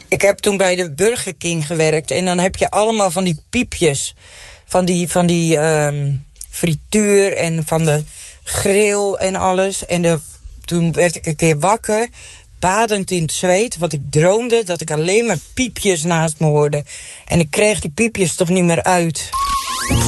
Ik heb toen bij de Burger King gewerkt. En dan heb je allemaal van die piepjes. Van die frituur en van de grill en alles. En toen werd ik een keer wakker, badend in het zweet. Want ik droomde dat ik alleen maar piepjes naast me hoorde. En ik kreeg die piepjes toch niet meer uit.